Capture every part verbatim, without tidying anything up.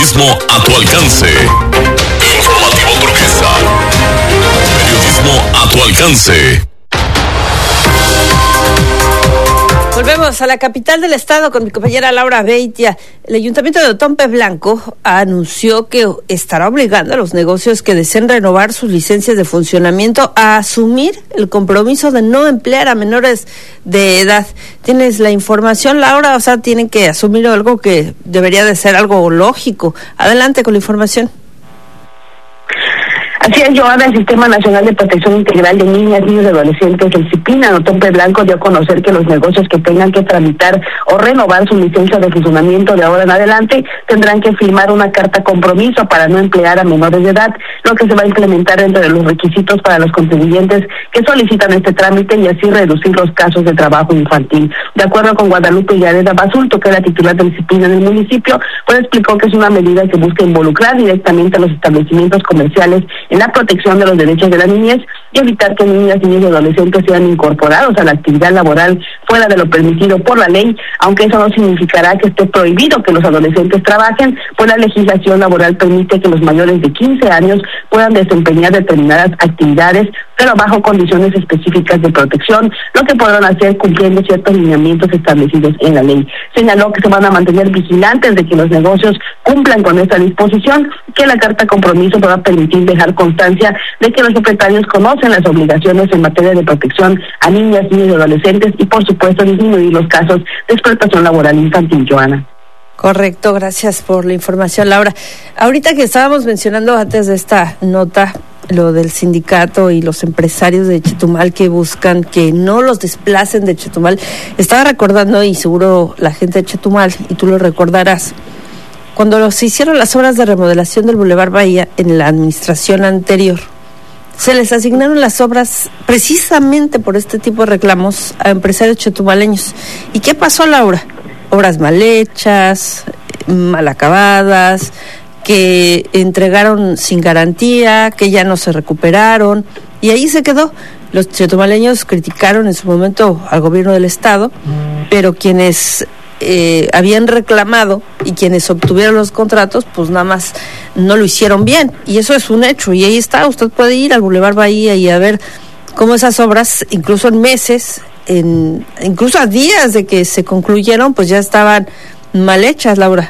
Periodismo a tu alcance. Informativo Turquesa. Periodismo a tu alcance. Volvemos a la capital del estado con mi compañera Laura Beitia. El Ayuntamiento de Otompe Blanco anunció que estará obligando a los negocios que deseen renovar sus licencias de funcionamiento a asumir el compromiso de no emplear a menores de edad. ¿Tienes la información, Laura? O sea, tienen que asumir algo que debería de ser algo lógico. Adelante con la información. Así es, Joana, el Sistema Nacional de Protección Integral de Niñas, Niños y Adolescentes, el CIPINA, en Otompe Blanco, dio a conocer que los negocios que tengan que tramitar o renovar su licencia de funcionamiento de ahora en adelante tendrán que firmar una carta compromiso para no emplear a menores de edad, lo que se va a implementar dentro de los requisitos para los contribuyentes que solicitan este trámite y así reducir los casos de trabajo infantil. De acuerdo con Guadalupe Yareda Basulto, que es la titular del CIPINA en el municipio, pues explicó que es una medida que busca involucrar directamente a los establecimientos comerciales en la protección de los derechos de la niñez y evitar que niñas, niños y adolescentes sean incorporados a la actividad laboral fuera de lo permitido por la ley, aunque eso no significará que esté prohibido que los adolescentes trabajen, pues la legislación laboral permite que los mayores de quince años puedan desempeñar determinadas actividades, pero bajo condiciones específicas de protección, lo que podrán hacer cumpliendo ciertos lineamientos establecidos en la ley. Señaló que se van a mantener vigilantes de que los negocios cumplan con esta disposición, que la carta compromiso va a permitir dejar constancia de que los propietarios conocen las obligaciones en materia de protección a niñas, niños y adolescentes y, por supuesto, disminuir los casos de explotación laboral infantil, Joana. Correcto, gracias por la información, Laura. Ahorita que estábamos mencionando antes de esta nota lo del sindicato y los empresarios de Chetumal que buscan que no los desplacen de Chetumal, estaba recordando, y seguro la gente de Chetumal, y tú lo recordarás, cuando se hicieron las obras de remodelación del Boulevard Bahía en la administración anterior, se les asignaron las obras precisamente por este tipo de reclamos a empresarios chetumaleños. ¿Y qué pasó, Laura? Obras mal hechas, mal acabadas, que entregaron sin garantía, que ya no se recuperaron, y ahí se quedó. Los chetumaleños criticaron en su momento al gobierno del estado, pero quienes eh, habían reclamado y quienes obtuvieron los contratos, pues nada más no lo hicieron bien, y eso es un hecho, y ahí está. Usted puede ir al Boulevard Bahía y a ver cómo esas obras, incluso en meses, en incluso a días de que se concluyeron, pues ya estaban mal hechas, Laura.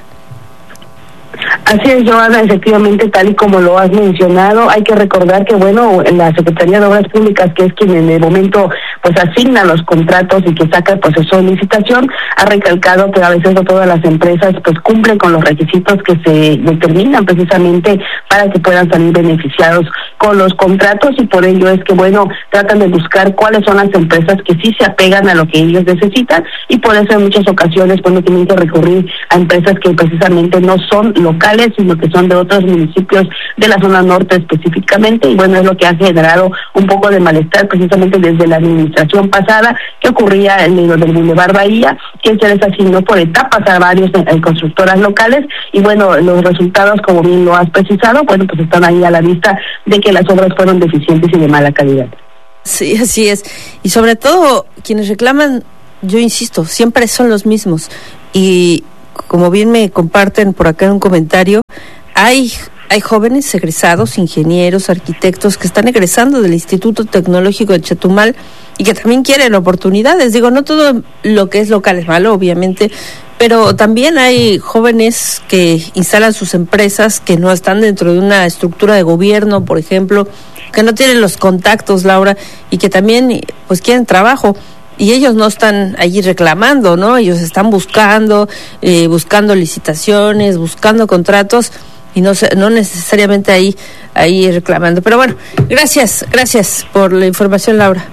Así es, Joana, efectivamente, tal y como lo has mencionado, hay que recordar que, bueno, la Secretaría de Obras Públicas, que es quien en el momento pues asigna los contratos y que saca el proceso de licitación, ha recalcado que a veces no todas las empresas pues cumplen con los requisitos que se determinan precisamente para que puedan salir beneficiados con los contratos, y por ello es que, bueno, tratan de buscar cuáles son las empresas que sí se apegan a lo que ellos necesitan, y por eso en muchas ocasiones pues no tienen que recurrir a empresas que precisamente no son locales, sino que son de otros municipios de la zona norte específicamente, y bueno, es lo que ha generado un poco de malestar precisamente desde la administración pasada, que ocurría en lo del Boulevard Bahía, que se les asignó por etapas a varios eh, constructoras locales, y bueno, los resultados, como bien lo has precisado, bueno, pues están ahí a la vista de que las obras fueron deficientes y de mala calidad. Sí, así es, y sobre todo quienes reclaman, yo insisto, siempre son los mismos, y como bien me comparten por acá en un comentario, hay hay jóvenes egresados, ingenieros, arquitectos que están egresando del Instituto Tecnológico de Chetumal y que también quieren oportunidades. Digo, no todo lo que es local es malo, obviamente, pero también hay jóvenes que instalan sus empresas que no están dentro de una estructura de gobierno, por ejemplo, que no tienen los contactos, Laura, y que también pues quieren trabajo. Y ellos no están allí reclamando, ¿no? Ellos están buscando, eh, buscando licitaciones, buscando contratos, y no no necesariamente ahí ahí reclamando. Pero bueno, gracias, gracias por la información, Laura.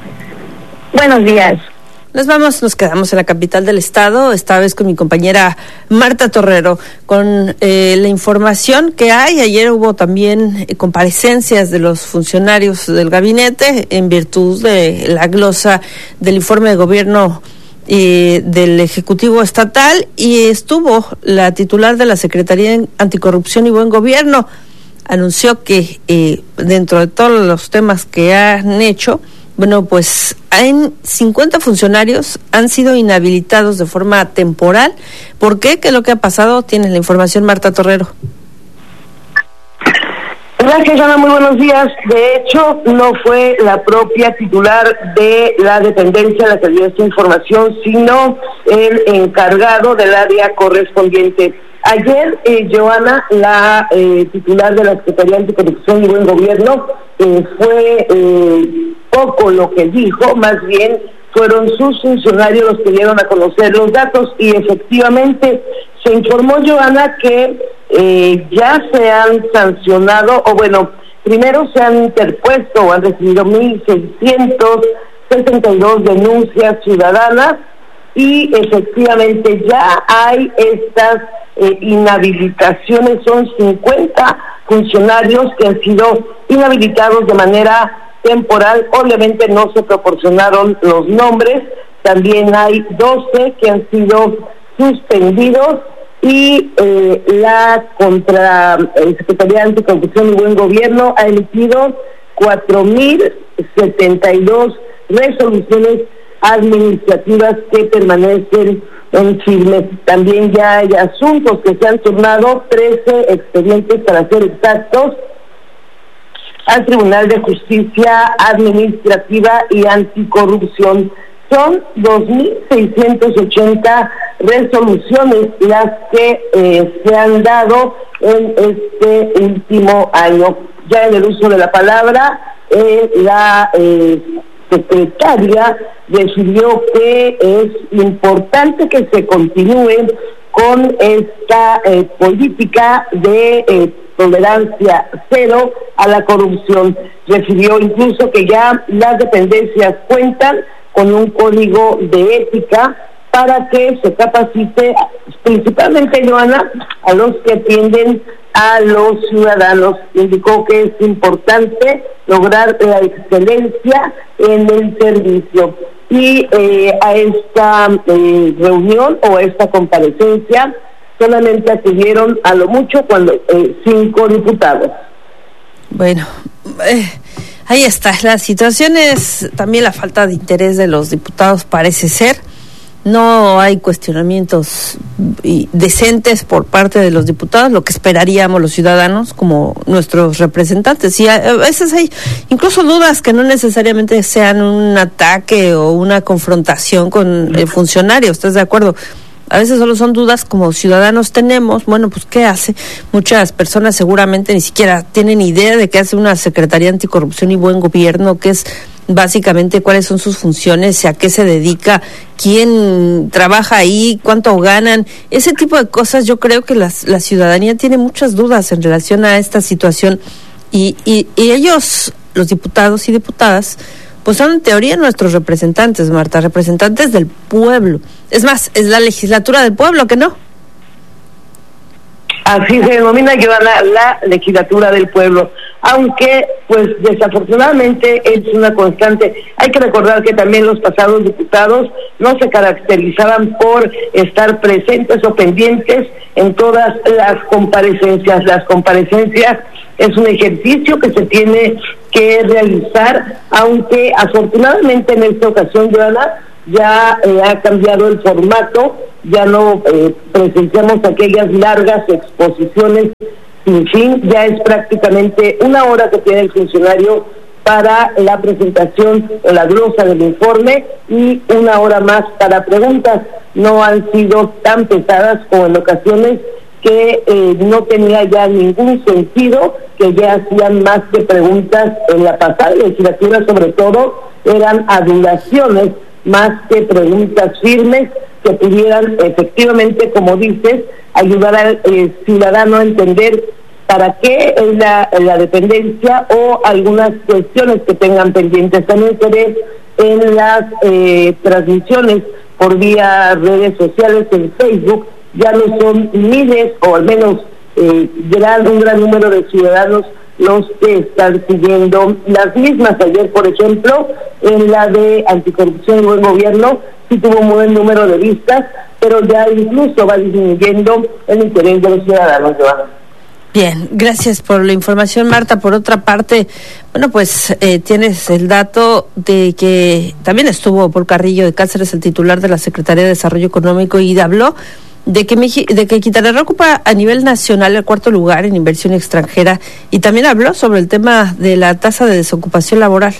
Buenos días. Nos vamos, nos quedamos en la capital del estado, esta vez con mi compañera Marta Torrero, con eh, la información que hay. Ayer hubo también eh, comparecencias de los funcionarios del gabinete en virtud de la glosa del informe de gobierno eh, del Ejecutivo Estatal, y estuvo la titular de la Secretaría Anticorrupción y Buen Gobierno. Anunció que eh, dentro de todos los temas que han hecho, Bueno, pues en cincuenta funcionarios han sido inhabilitados de forma temporal. ¿Por qué? ¿Qué es lo que ha pasado? Tiene la información Marta Torrero. Gracias, Ana, muy buenos días. De hecho, no fue la propia titular de la dependencia la que dio esta información, sino el encargado del área correspondiente. Ayer, eh, Joana, la eh, titular de la Secretaría Anticorrupción y Buen Gobierno, eh, fue eh, poco lo que dijo, más bien fueron sus funcionarios los que dieron a conocer los datos, y efectivamente se informó, Joana, que eh, ya se han sancionado, o bueno, primero se han interpuesto o han recibido mil seiscientas sesenta y dos denuncias ciudadanas, y efectivamente ya hay estas eh, inhabilitaciones. Son cincuenta funcionarios que han sido inhabilitados de manera temporal. Obviamente no se proporcionaron los nombres. También hay doce que han sido suspendidos, y eh, la contra eh, Secretaría de Anticorrupción y Buen Gobierno ha emitido cuatro mil setenta y dos resoluciones administrativas que permanecen en firme. También ya hay asuntos que se han turnado, trece expedientes para ser exactos, al Tribunal de Justicia Administrativa y Anticorrupción. Son dos mil seiscientas ochenta resoluciones las que eh, se han dado en este último año. Ya en el uso de la palabra, eh, la eh, secretaria decidió que es importante que se continúe con esta eh, política de eh, tolerancia cero a la corrupción. Refirió incluso que ya las dependencias cuentan con un código de ética para que se capacite principalmente, Joana, a los que atienden a los ciudadanos. Indicó que es importante lograr la excelencia en el servicio. Y eh, a esta eh, reunión o a esta comparecencia solamente acudieron a lo mucho cuando eh, cinco diputados. Bueno, eh, ahí está. La situación es también la falta de interés de los diputados, parece ser. No hay cuestionamientos decentes por parte de los diputados, lo que esperaríamos los ciudadanos como nuestros representantes. Y a veces hay incluso dudas que no necesariamente sean un ataque o una confrontación con el funcionario. ¿Estás de acuerdo? A veces solo son dudas como ciudadanos tenemos. Bueno, pues ¿qué hace? Muchas personas seguramente ni siquiera tienen idea de qué hace una Secretaría Anticorrupción y Buen Gobierno, que es básicamente cuáles son sus funciones, a qué se dedica, quién trabaja ahí, cuánto ganan, ese tipo de cosas. Yo creo que las, la ciudadanía tiene muchas dudas en relación a esta situación, y, y, y ellos, los diputados y diputadas, pues son en teoría nuestros representantes, Marta, representantes del pueblo. Es más, es la legislatura del pueblo, ¿que no? Así se denomina, Joana, la legislatura del pueblo, aunque pues desafortunadamente es una constante. Hay que recordar que también los pasados diputados no se caracterizaban por estar presentes o pendientes en todas las comparecencias. Las comparecencias es un ejercicio que se tiene que realizar, aunque afortunadamente en esta ocasión, Joana, ya eh, ha cambiado el formato. Ya no eh, presenciamos aquellas largas exposiciones sin fin. Ya es prácticamente una hora que tiene el funcionario para la presentación o la glosa del informe, y una hora más para preguntas. No han sido tan pesadas como en ocasiones que eh, no tenía ya ningún sentido, que ya hacían más que preguntas. En la pasada legislatura, sobre todo, eran adulaciones más que preguntas firmes que pudieran efectivamente, como dices, ayudar al eh, ciudadano a entender para qué es la, la dependencia o algunas cuestiones que tengan pendientes. También se ve en las eh, transmisiones por vía redes sociales, en Facebook, ya no son miles o al menos eh, gran, un gran número de ciudadanos los que están siguiendo las mismas. Ayer, por ejemplo, en la de Anticorrupción y Buen Gobierno, sí tuvo un buen número de vistas, pero ya incluso va disminuyendo el interés de los ciudadanos, Joana. Bien, gracias por la información, Marta. Por otra parte, bueno, pues eh, tienes el dato de que también estuvo Paul Carrillo de Cáceres, el titular de la Secretaría de Desarrollo Económico, y habló de que Meji- de que Quintana Roo ocupa a nivel nacional el cuarto lugar en inversión extranjera, y también habló sobre el tema de la tasa de desocupación laboral.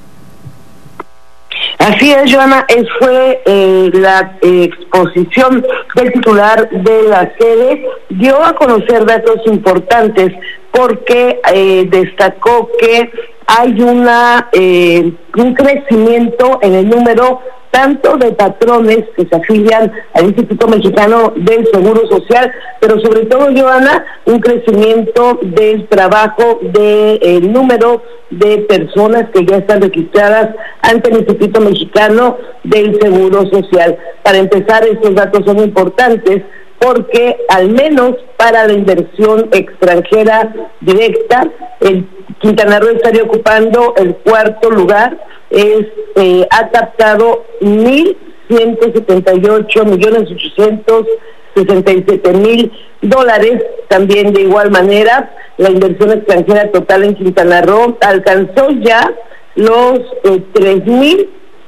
Así es, Joana, es, fue eh, la eh, exposición del titular de la sede, dio a conocer datos importantes porque eh, destacó que hay una eh, un crecimiento en el número tanto de patrones que se afilian al Instituto Mexicano del Seguro Social, pero sobre todo, Joana, un crecimiento del trabajo del de, número de personas que ya están registradas ante el Instituto Mexicano del Seguro Social. Para empezar, estos datos son importantes porque al menos para la inversión extranjera directa, el Quintana Roo estaría ocupando el cuarto lugar. Es, eh, ha captado mil ciento setenta y ocho millones ochocientos sesenta y siete mil dólares. También de igual manera, la inversión extranjera total en Quintana Roo alcanzó ya los eh, tres mil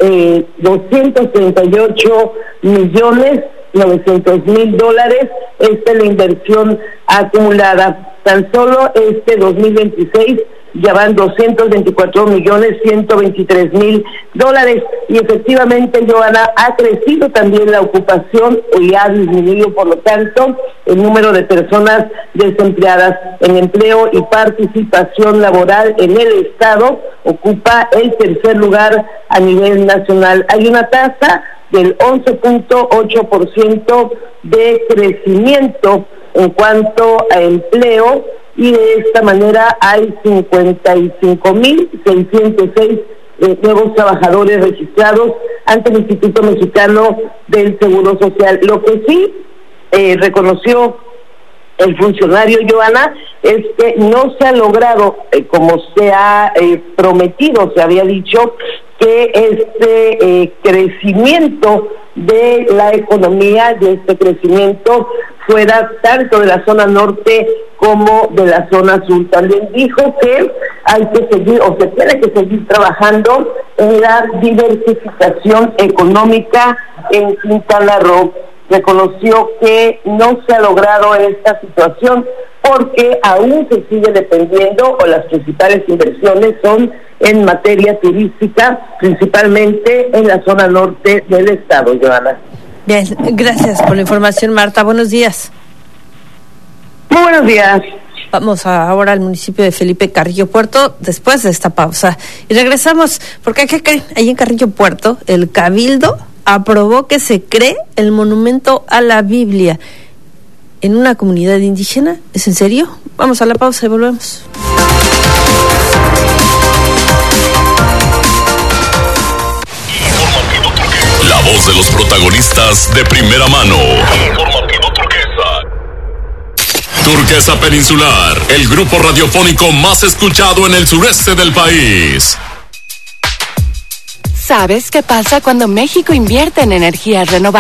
doscientos treinta y ocho millones novecientos mil dólares. Esta es la inversión acumulada. Tan solo este dos mil veintiséis ya van doscientos veinticuatro millones ciento veintitrés mil dólares, y efectivamente, Joana, ha crecido también la ocupación y ha disminuido, por lo tanto, el número de personas desempleadas. En empleo y participación laboral en el Estado ocupa el tercer lugar a nivel nacional. Hay una tasa del once punto ocho por ciento de crecimiento en cuanto a empleo, y de esta manera hay cincuenta y cinco mil seiscientos seis eh, nuevos trabajadores registrados ante el Instituto Mexicano del Seguro Social. Lo que sí eh, reconoció el funcionario, Joana, es que no se ha logrado, eh, como se ha eh, prometido, se había dicho, que este eh, crecimiento de la economía, de este crecimiento fuera tanto de la zona norte como de la zona sur. También dijo que hay que seguir, o se tiene que seguir trabajando en la diversificación económica en Quintana Roo. Reconoció que no se ha logrado esta situación porque aún se sigue dependiendo, o las principales inversiones son en materia turística, principalmente en la zona norte del estado, Joana. Bien, gracias por la información, Marta. Buenos días. Muy buenos días. Vamos a, ahora al municipio de Felipe Carrillo Puerto, después de esta pausa. Y regresamos, porque ¿qué creen? Ahí en Carrillo Puerto, el Cabildo aprobó que se cree el monumento a la Biblia en una comunidad indígena. ¿Es en serio? Vamos a la pausa y volvemos. La voz de los protagonistas de primera mano. Informativo Turquesa. Turquesa Peninsular, el grupo radiofónico más escuchado en el sureste del país. ¿Sabes qué pasa cuando México invierte en energías renovables?